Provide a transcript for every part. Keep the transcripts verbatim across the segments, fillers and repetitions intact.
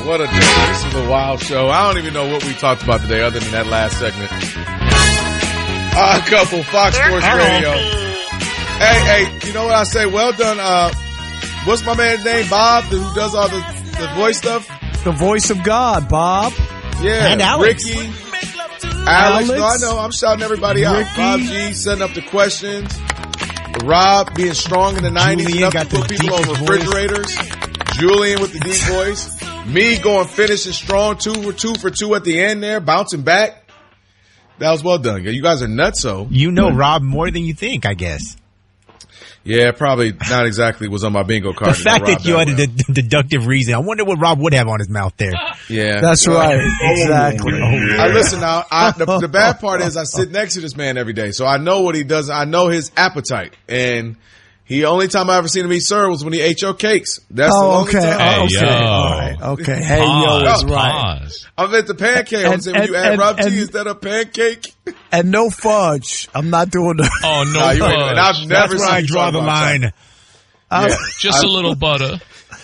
man. What a day. This is a wild show. I don't even know what we talked about today other than that last segment. Uh, a couple Fox Sports Radio. Hey, hey, you know what I say? Well done. Uh, what's my man's name? Bob, who does all the, the voice stuff? The voice of God, Bob. Yeah. And Alex. Ricky. Alex. Alex. No, I know. I'm shouting everybody out. Ricky. Bob G setting up the questions. Rob being strong in the nineties. Julian Enough got to put the people on deepest refrigerators. Voice. Julian with the deep voice. Me going finishing strong, two for two for two at the end there, bouncing back. That was well done. You guys are nutso. You know Rob more than you think, I guess. Yeah, probably not exactly was on my bingo card. The fact that you that had well. a d- deductive reason. I wonder what Rob would have on his mouth there. Yeah. That's well, right. Exactly. Oh, yeah. I listen now. I, the, the bad part is I sit next to this man every day, so I know what he does. I know his appetite, and he only time I ever seen him eat sir was when he ate your cakes. That's Oh, the only okay. time. Hey, okay. yo. All right. Okay. Hey, Pause, yo is right. pause. I'm at the pancake. I'm And- saying when you and- add and- Rob G, and- is that a pancake? And no fudge. I'm not doing the. Oh, no Nah, you ain't- and I've fudge. never That's where seen I you draw talk the about line. that. I- Yeah. Just a little butter.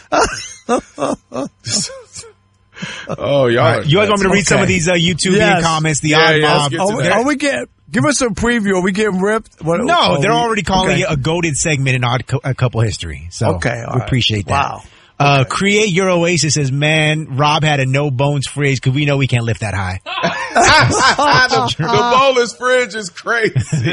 Oh, y'all. All right, you guys want me to read Okay. some of these uh, YouTube Yes. comments? The Yeah, odd yeah, let's mob. get Are to we, that. are we get? Give us a preview. Are we getting ripped? What, No, are they're we- already calling okay. it a goated segment in odd co- a couple history. So Okay, all we right. appreciate that. Wow. Uh, Create Your Oasis says, man, Rob had a no bones fridge because we know we can't lift that high. the, the bowler's fridge is crazy.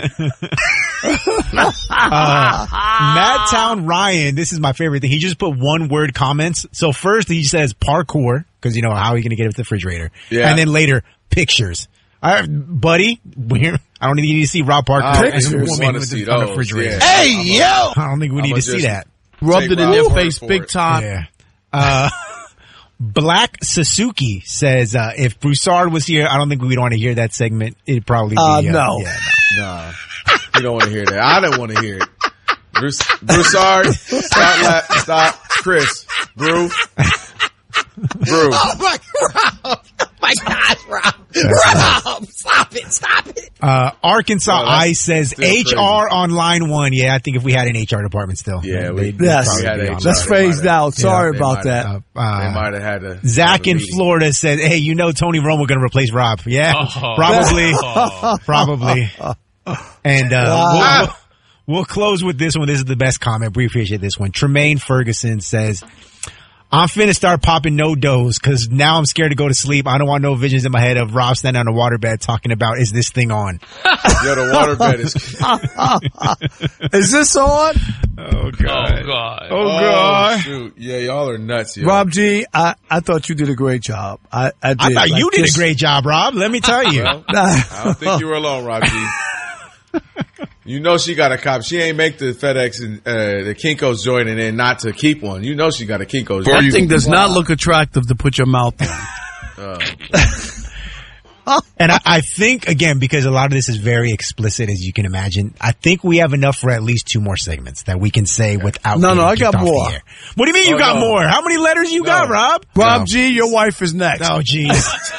uh, Madtown Ryan, this is my favorite thing. He just put one word comments. So first he says parkour because you know how are you going to get it with the refrigerator, Yeah. and then later pictures. All right, buddy, we're, I don't think you need to see Rob Parker I as a don't woman wanna with see the, on the those, refrigerator. yeah. Hey, yo! I don't think we need I'ma to see just- that. Rubbed it in their Rob's word face for big it. time. Yeah. Uh, Black Suzuki says, uh, if Broussard was here, I don't think we'd want to hear that segment. It'd probably be, Uh, uh, no. Yeah, no. Nah, you don't want to hear that. I don't want to hear it. Bruce, Broussard, stop, la- stop, Chris, Brew, Brew. Oh my, Rob! Oh my gosh, Rob! Rob! Stop it! Stop it! Uh, Arkansas Oh, that's Ice says still H R crazy. on line one. Yeah, I think if we had an H R department still. Yeah, we- they'd- they'd Yes. probably We had be H R. on That's that. They phased might have- out. Sorry they about might that. have- Uh, They might have had to. Zach have a in meeting. Florida said, hey, you know Tony Romo going to replace Rob. Yeah, Oh. probably. Oh. Probably. And uh, Wow. we'll, we'll close with this one. This is the best comment. We appreciate this one. Tremaine Ferguson says, I'm finna start popping no dos because now I'm scared to go to sleep. I don't want no visions in my head of Rob standing on the waterbed talking about, is this thing on? Yo, the waterbed is. Is this on? Oh, Oh, God. Oh, God. Shoot. Yeah, y'all are nuts, yo. Rob G, I, I thought you did a great job. I, I, did. I thought Like, you did just- a great job, Rob. Let me tell you. Well, I don't think you were alone, Rob G. You know she got a cop. She ain't make the FedEx and uh, the Kinko's joint and then not to keep one. You know she got a Kinko's That joint. thing does not look attractive to put your mouth on. And I, I think, again, because a lot of this is very explicit, as you can imagine, I think we have enough for at least two more segments that we can say without No, no, getting I got kicked off the more. air. What do you mean you Oh, got no. more? How many letters you got, Rob? Rob No. G, your wife is next. Oh, jeez.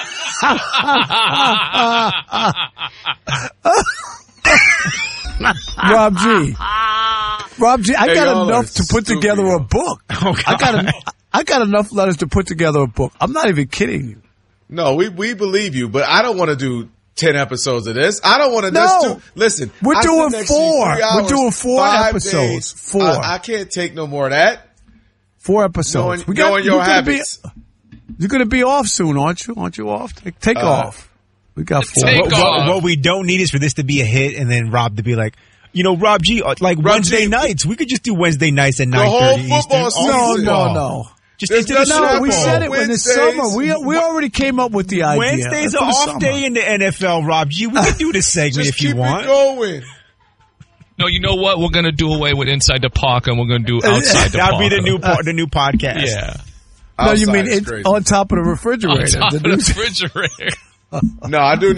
Rob G. Rob G, I Hey, got y'all enough are to put stupid, together yo. a book. Oh, I got en- I got enough letters to put together a book. I'm not even kidding you. No, we we believe you, but I don't want to do ten episodes of this. I don't want to. No. This too, listen, We're I sit doing next to you four. three We're hours, doing four five episodes. days. Four. I, I can't take no more of that. Four episodes. Knowing, knowing your you're gonna be- habits. You're going to be off soon, aren't you? Aren't you off? Take, take Uh, off. We got four. Take what, off. what, what we don't need is for this to be a hit and then Rob to be like, you know, Rob G, uh, like Rob Wednesday G- nights. We could just do Wednesday nights at The nine whole thirty Eastern. football All season. No, football. no, no. Just There's into the nothing No, Super we Bowl. said it in the Wednesdays. summer. We we already came up with the idea. Wednesday's For an the off summer. day in the N F L, Rob G. We can do this segment Just if you keep want. it going. No, you know what? We're going to do away with Inside the Park and we're going to do Outside the Park. That'd be the new po- the new podcast. Yeah. No, you Outside mean is it's crazy. on top of the refrigerator. On top The of the new- refrigerator. No, I do